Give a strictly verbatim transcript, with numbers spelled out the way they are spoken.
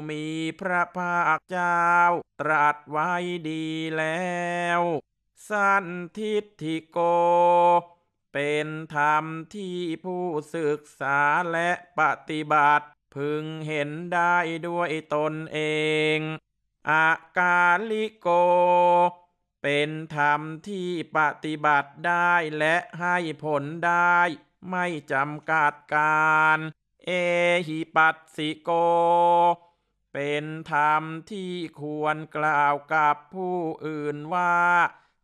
มีพระภาคเจ้าตรัสไว้ดีแล้วสันทิฏฐิโกเป็นธรรมที่ผู้ศึกษาและปฏิบัติพึงเห็นได้ด้วยตนเองอากาลิโกเป็นธรรมที่ปฏิบัติได้และให้ผลได้ไม่จำกัดการเอหิปัสสิโกเป็นธรรมที่ควรกล่าวกับผู้อื่นว่า